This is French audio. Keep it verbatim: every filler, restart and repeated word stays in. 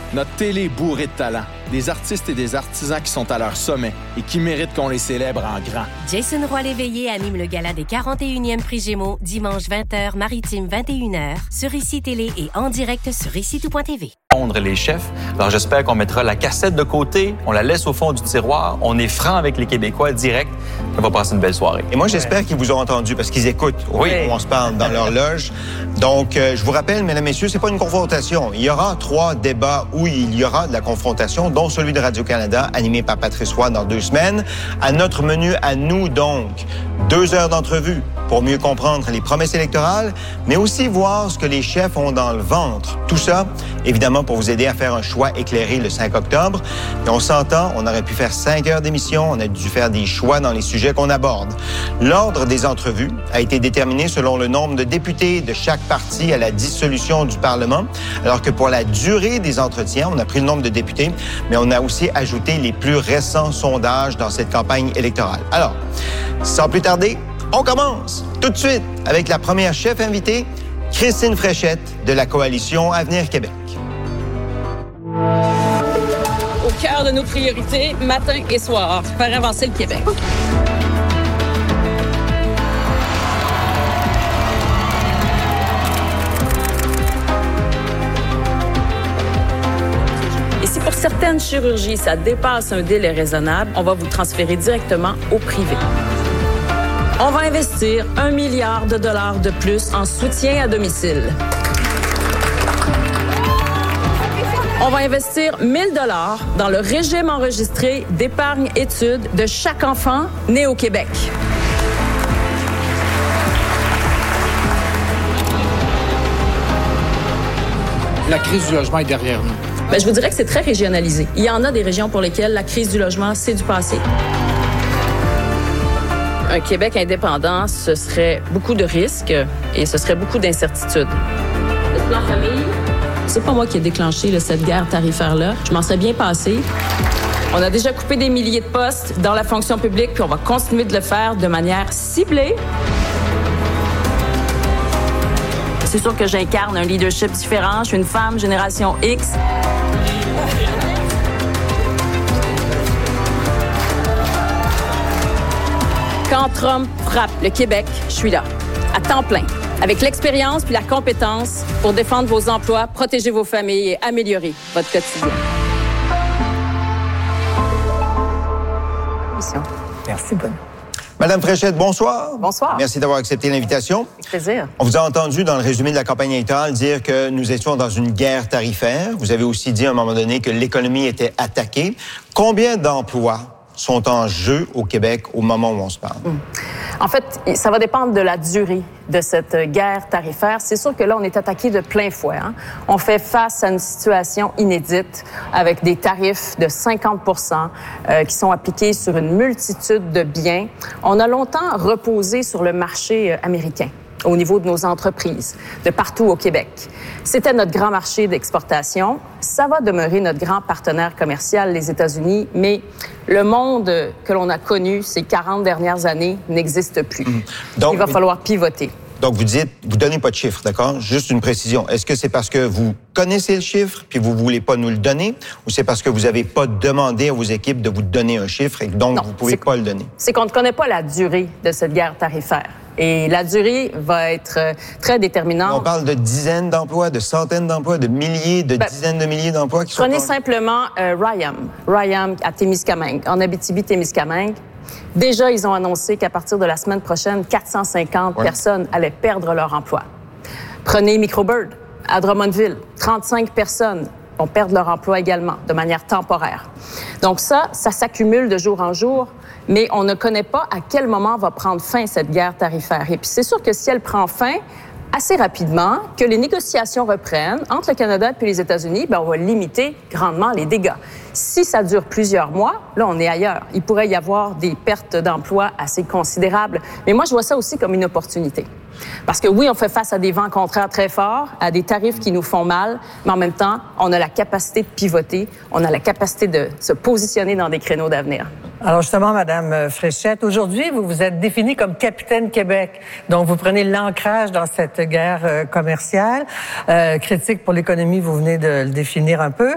Notre télé est bourrée de talent. Des artistes et des artisans qui sont à leur sommet et qui méritent qu'on les célèbre en grand. Jason Roy-Léveillé anime le gala des quarante et unième Prix Gémeaux dimanche vingt heures, Maritime vingt et une heures, sur Ici Télé et en direct sur ici tout point t v. Les chefs. Alors j'espère qu'on mettra la cassette de côté, on la laisse au fond du tiroir, on est franc avec les Québécois direct, on va passer une belle soirée. Et moi j'espère qu'ils vous ont entendu parce qu'ils écoutent oui. où on se parle dans leur loge. Donc euh, je vous rappelle, mesdames et messieurs, c'est pas une confrontation. Il y aura trois débats où il y aura de la confrontation, dont celui de Radio-Canada, animé par Patrice Roy dans deux semaines. À notre menu, à nous donc, deux heures d'entrevue pour mieux comprendre les promesses électorales, mais aussi voir ce que les chefs ont dans le ventre. Tout ça, évidemment, pour vous aider à faire un choix éclairé le cinq octobre. Et on s'entend, on aurait pu faire cinq heures d'émission, on a dû faire des choix dans les sujets qu'on aborde. L'ordre des entrevues a été déterminé selon le nombre de députés de chaque parti à la dissolution du Parlement, alors que pour la durée des entretiens, on a pris le nombre de députés, mais on a aussi ajouté les plus récents sondages dans cette campagne électorale. Alors, sans plus tarder, on commence tout de suite avec la première chef invitée, Christine Fréchette de la coalition Avenir Québec. Au cœur de nos priorités, matin et soir, faire avancer le Québec. Et si pour certaines chirurgies, ça dépasse un délai raisonnable, on va vous transférer directement au privé. On va investir un milliard de dollars de plus en soutien à domicile. On va investir mille dollars dans le régime enregistré d'épargne-études de chaque enfant né au Québec. La crise du logement est derrière nous. Bien, je vous dirais que c'est très régionalisé. Il y en a des régions pour lesquelles la crise du logement, c'est du passé. Un Québec indépendant, ce serait beaucoup de risques et ce serait beaucoup d'incertitudes. Le plan famille, c'est pas moi qui ai déclenché là, cette guerre tarifaire-là. Je m'en serais bien passé. On a déjà coupé des milliers de postes dans la fonction publique, puis on va continuer de le faire de manière ciblée. C'est sûr que j'incarne un leadership différent. Je suis une femme, génération X. Quand Trump frappe le Québec, je suis là, à temps plein, avec l'expérience puis la compétence pour défendre vos emplois, protéger vos familles et améliorer votre quotidien. Mission. Merci, bonne. Madame Fréchette, bonsoir. Bonsoir. Merci d'avoir accepté l'invitation. Avec plaisir. On vous a entendu dans le résumé de la campagne électorale dire que nous étions dans une guerre tarifaire. Vous avez aussi dit à un moment donné que l'économie était attaquée. Combien d'emplois sont en jeu au Québec au moment où on se parle? En fait, ça va dépendre de la durée de cette guerre tarifaire. C'est sûr que là, on est attaqué de plein fouet. Hein? On fait face à une situation inédite avec des tarifs de cinquante pour cent euh, qui sont appliqués sur une multitude de biens. On a longtemps reposé sur le marché américain au niveau de nos entreprises, de partout au Québec. C'était notre grand marché d'exportation. Ça va demeurer notre grand partenaire commercial, les États-Unis, mais le monde que l'on a connu ces quarante dernières années n'existe plus. Mmh. Donc, il va falloir pivoter. Donc, vous dites, vous donnez pas de chiffre, d'accord? Juste une précision. Est-ce que c'est parce que vous connaissez le chiffre puis vous voulez pas nous le donner, ou c'est parce que vous avez pas demandé à vos équipes de vous donner un chiffre et donc non, vous pouvez pas le donner? C'est qu'on ne connaît pas la durée de cette guerre tarifaire. Et la durée va être très déterminante. On parle de dizaines d'emplois, de centaines d'emplois, de milliers, de ben, dizaines de milliers d'emplois qui sont... Prenez simplement euh, Ryam. Ryam à Témiscamingue, en Abitibi-Témiscamingue. Déjà, ils ont annoncé qu'à partir de la semaine prochaine, quatre cent cinquante ouais. personnes allaient perdre leur emploi. Prenez Microbird à Drummondville. trente-cinq personnes vont perdre leur emploi également, de manière temporaire. Donc ça, ça s'accumule de jour en jour, mais on ne connaît pas à quel moment va prendre fin cette guerre tarifaire. Et puis c'est sûr que si elle prend fin assez rapidement, que les négociations reprennent entre le Canada et les États-Unis, bien, on va limiter grandement les dégâts. Si ça dure plusieurs mois, là, on est ailleurs. Il pourrait y avoir des pertes d'emplois assez considérables. Mais moi, je vois ça aussi comme une opportunité. Parce que oui, on fait face à des vents contraires très forts, à des tarifs qui nous font mal, mais en même temps, on a la capacité de pivoter, on a la capacité de se positionner dans des créneaux d'avenir. Alors justement, Madame Fréchette, aujourd'hui, vous vous êtes définie comme capitaine Québec. Donc, vous prenez l'ancrage dans cette guerre euh, commerciale. Euh, critique pour l'économie, vous venez de le définir un peu.